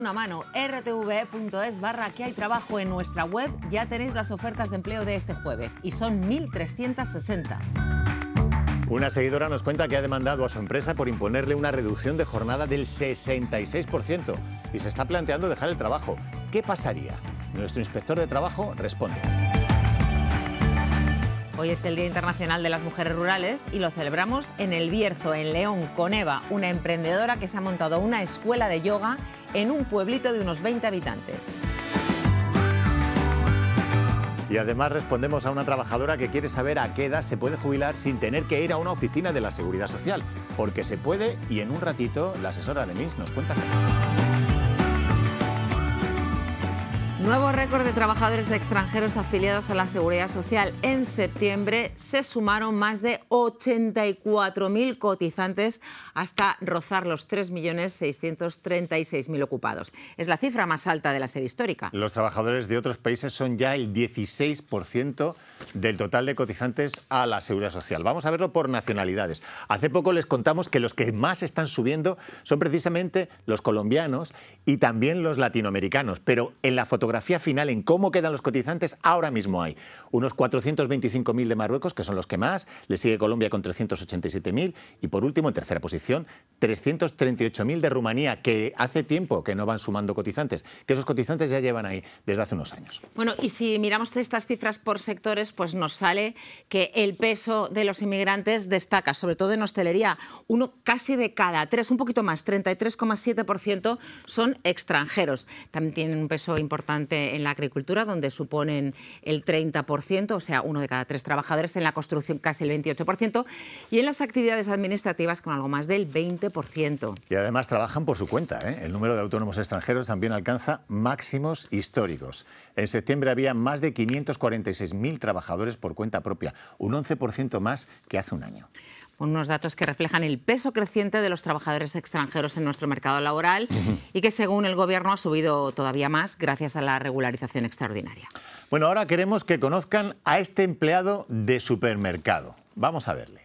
Una mano, rtve.es/que hay trabajo en nuestra web. Ya tenéis las ofertas de empleo de este jueves y son 1.360. Una seguidora nos cuenta que ha demandado a su empresa por imponerle una reducción de jornada del 66% y se está planteando dejar el trabajo. ¿Qué pasaría? Nuestro inspector de trabajo responde. Hoy es el Día Internacional de las Mujeres Rurales y lo celebramos en El Bierzo, en León, con Eva, una emprendedora que se ha montado una escuela de yoga en un pueblito de unos 20 habitantes. Y además respondemos a una trabajadora que quiere saber a qué edad se puede jubilar sin tener que ir a una oficina de la Seguridad Social. Porque se puede y en un ratito la asesora de MIS nos cuenta cómo. Nuevo récord de trabajadores extranjeros afiliados a la Seguridad Social. En septiembre se sumaron más de 84.000 cotizantes hasta rozar los 3.636.000 ocupados. Es la cifra más alta de la serie histórica. Los trabajadores de otros países son ya el 16% del total de cotizantes a la Seguridad Social. Vamos a verlo por nacionalidades. Hace poco les contamos que los que más están subiendo son precisamente los colombianos y también los latinoamericanos, pero en la fotografía final, en cómo quedan los cotizantes, ahora mismo hay unos 425.000 de Marruecos, que son los que más, le sigue Colombia con 387.000 y por último, en tercera posición, 338.000 de Rumanía, que hace tiempo que no van sumando cotizantes, que esos cotizantes ya llevan ahí desde hace unos años. Bueno, y si miramos estas cifras por sectores, pues nos sale que el peso de los inmigrantes destaca, sobre todo en hostelería. Uno casi de cada tres, un poquito más, 33,7% son extranjeros. También tienen un peso importante en la agricultura, donde suponen el 30%, o sea, uno de cada tres trabajadores, en la construcción casi el 28%, y en las actividades administrativas con algo más del 20%. Y además trabajan por su cuenta, ¿eh? El número de autónomos extranjeros también alcanza máximos históricos. En septiembre había más de 546.000 trabajadores por cuenta propia, un 11% más que hace un año. Unos datos que reflejan el peso creciente de los trabajadores extranjeros en nuestro mercado laboral y que, según el Gobierno, ha subido todavía más gracias a la regularización extraordinaria. Bueno, ahora queremos que conozcan a este empleado de supermercado. Vamos a verle.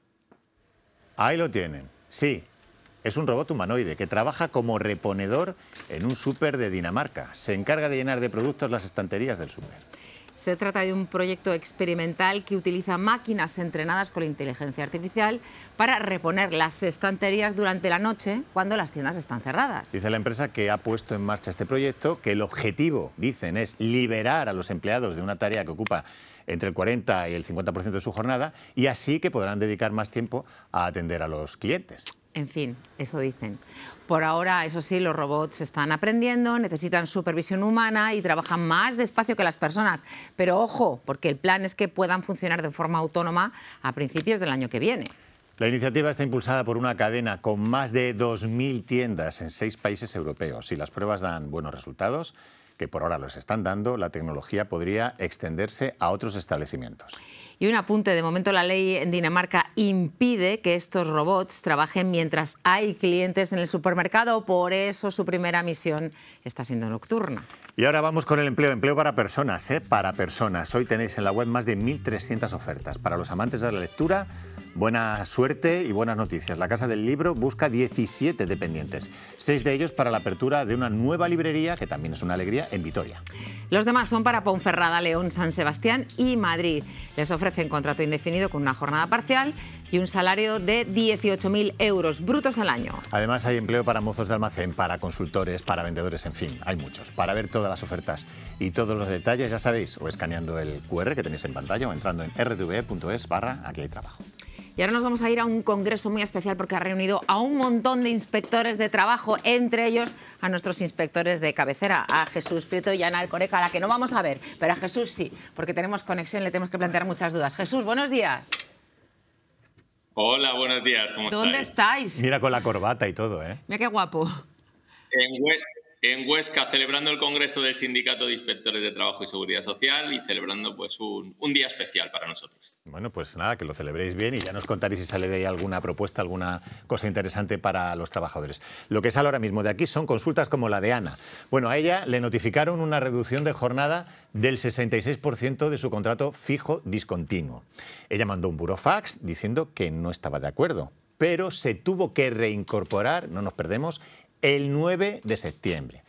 Ahí lo tienen. Sí, es un robot humanoide que trabaja como reponedor en un súper de Dinamarca. Se encarga de llenar de productos las estanterías del súper. Se trata de un proyecto experimental que utiliza máquinas entrenadas con la inteligencia artificial para reponer las estanterías durante la noche cuando las tiendas están cerradas. Dice la empresa que ha puesto en marcha este proyecto, que el objetivo, dicen, es liberar a los empleados de una tarea que ocupa entre el 40 y el 50% de su jornada y así que podrán dedicar más tiempo a atender a los clientes. En fin, eso dicen. Por ahora, eso sí, los robots están aprendiendo, necesitan supervisión humana y trabajan más despacio que las personas. Pero ojo, porque el plan es que puedan funcionar de forma autónoma a principios del año que viene. La iniciativa está impulsada por una cadena con más de 2.000 tiendas en 6 países europeos. Si las pruebas dan buenos resultados, que por ahora los están dando, la tecnología podría extenderse a otros establecimientos. Y un apunte, de momento la ley en Dinamarca impide que estos robots trabajen mientras hay clientes en el supermercado, por eso su primera misión está siendo nocturna. Y ahora vamos con el empleo para personas, para personas. Hoy tenéis en la web más de 1.300 ofertas. Para los amantes de la lectura, buena suerte y buenas noticias. La Casa del Libro busca 17 dependientes, 6 de ellos para la apertura de una nueva librería, que también es una alegría, en Vitoria. Los demás son para Ponferrada, León, San Sebastián y Madrid. Les ofrecen contrato indefinido con una jornada parcial y un salario de 18.000 euros brutos al año. Además hay empleo para mozos de almacén, para consultores, para vendedores, en fin, hay muchos. Para ver todas las ofertas y todos los detalles, ya sabéis, o escaneando el QR que tenéis en pantalla o entrando en rtve.es/aquí hay trabajo. Y ahora nos vamos a ir a un congreso muy especial porque ha reunido a un montón de inspectores de trabajo, entre ellos a nuestros inspectores de cabecera, a Jesús Prieto y Ana Alcoreca, a la que no vamos a ver, pero a Jesús sí, porque tenemos conexión, le tenemos que plantear muchas dudas. Jesús, buenos días. Hola, buenos días, ¿cómo estáis? ¿Dónde estáis? Mira, con la corbata y todo, ¿eh? Mira qué guapo. En Huesca, celebrando el Congreso del Sindicato de Inspectores de Trabajo y Seguridad Social y celebrando pues un día especial para nosotros. Bueno, pues nada, que lo celebréis bien y ya nos contaréis si sale de ahí alguna propuesta, alguna cosa interesante para los trabajadores. Lo que sale ahora mismo de aquí son consultas como la de Ana. Bueno, a ella le notificaron una reducción de jornada del 66% de su contrato fijo discontinuo. Ella mandó un burofax diciendo que no estaba de acuerdo, pero se tuvo que reincorporar, no nos perdemos, el 9 de septiembre.